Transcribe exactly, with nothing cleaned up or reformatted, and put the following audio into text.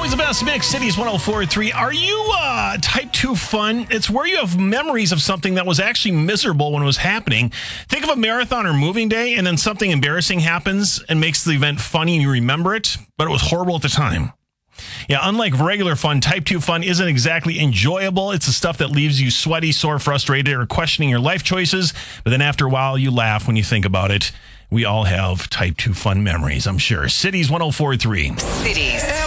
Always the best mix, Cities one oh four point three. Are you uh, type two fun? It's where you have memories of something that was actually miserable when it was happening. Think of a marathon or moving day, and then something embarrassing happens and makes the event funny and you remember it, but it was horrible at the time. Yeah, unlike regular fun, type two fun isn't exactly enjoyable. It's the stuff that leaves you sweaty, sore, frustrated, or questioning your life choices. But then after a while, you laugh when you think about it. We all have type two fun memories, I'm sure. Cities one oh four point three. Cities.